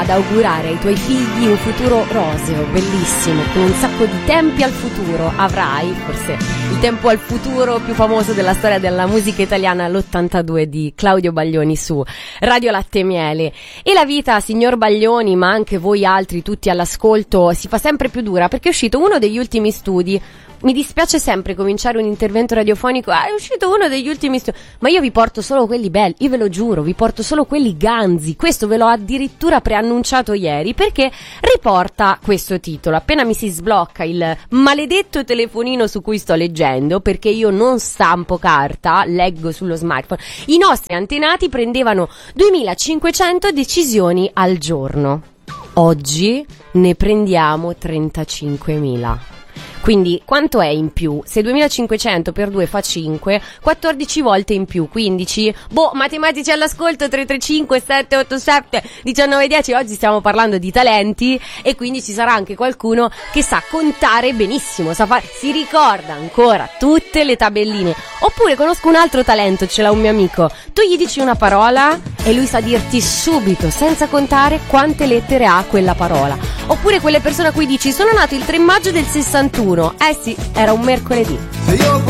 ad augurare ai tuoi figli un futuro roseo, bellissimo, con un sacco di tempi al futuro. Avrai forse il tempo al futuro più famoso della storia della musica italiana, l'82 di Claudio Baglioni su Radio Latte e Miele. E la vita, signor Baglioni, ma anche voi altri tutti all'ascolto, si fa sempre più dura, perché è uscito uno degli ultimi studi. Mi dispiace sempre cominciare un intervento radiofonico, è uscito uno degli ultimi studi, ma io vi porto solo quelli belli, io ve lo giuro, vi porto solo quelli ganzi. Questo ve l'ho addirittura preannunciato ieri, perché riporta questo titolo. Appena mi si sblocca il maledetto telefonino su cui sto leggendo, perché io non stampo carta, leggo sullo smartphone, i nostri antenati prendevano 2500 decisioni al giorno. Oggi ne prendiamo 35.000. Quindi quanto è in più? Se 2500 per 2 fa 5, 14 volte in più, 15. Matematici all'ascolto, 335 787 1910. Oggi stiamo parlando di talenti e quindi ci sarà anche qualcuno che sa contare benissimo, si ricorda ancora tutte le tabelline. Oppure conosco un altro talento, ce l'ha un mio amico. Tu gli dici una parola e lui sa dirti subito, senza contare, quante lettere ha quella parola. Oppure quelle persone a cui dici: sono nato il 3 maggio del 61. Eh sì, era un mercoledì.